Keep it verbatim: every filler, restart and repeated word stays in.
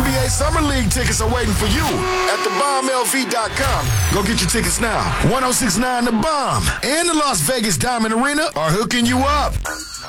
B A Summer League tickets are waiting for you at the bomb L V dot com. Go get your tickets now. ten sixty-nine The Bomb and the Las Vegas Diamond Arena are hooking you up.